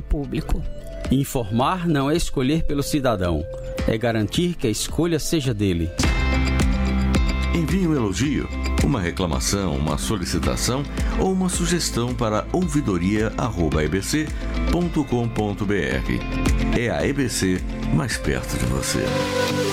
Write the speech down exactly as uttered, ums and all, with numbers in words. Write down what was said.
público. Informar não é escolher pelo cidadão, é garantir que a escolha seja dele. Envie um elogio, uma reclamação, uma solicitação ou uma sugestão para ouvidoria arroba e b c ponto com ponto b r. É a E B C mais perto de você.